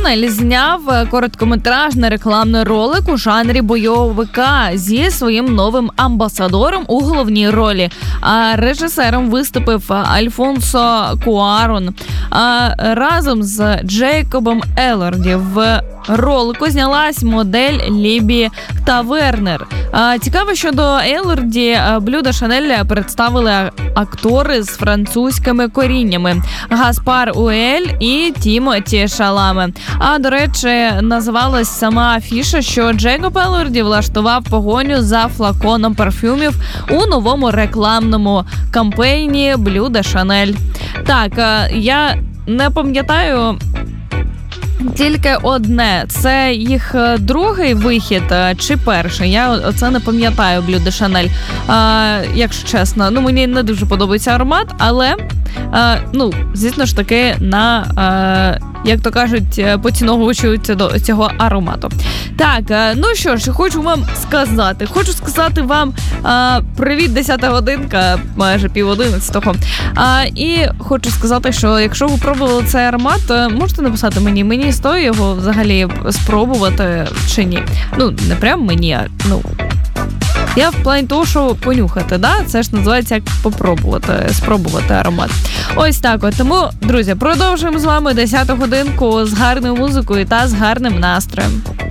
Шанель зняв короткометражний рекламний ролик у жанрі бойовика зі своїм новим амбасадором у головній ролі. А режисером виступив Альфонсо Куарон. Разом з Джейкобом Елорді в ролику знялась модель Лібі Тавернер. Цікаво, що до Елорді Блю де Шанель представили актори з французькими коріннями Гаспар Уель і Тімоті Шаламе. А, до речі, називалась сама афіша, що Джейкоб Елорді влаштував погоню за флаконом парфюмів у новому рекламному кампейні Блю де Шанель. Так, я не пам'ятаю тільки одне. Це їх другий вихід чи перший? Я оце не пам'ятаю, Блю де Шанель. Якщо чесно, мені не дуже подобається аромат, але, звісно ж таки, як то кажуть, поціновувачуються до цього аромату. Так, ну що ж, хочу сказати вам привіт, 10-та годинка, майже 10:30. І хочу сказати, що якщо ви пробували цей аромат, можете написати мені стоїть його взагалі спробувати чи ні. Не прям мені, я в плані того, що понюхати, да? Це ж називається як спробувати аромат. Ось так от. Тому, друзі, продовжуємо з вами 10-ту годинку з гарною музикою та з гарним настроєм.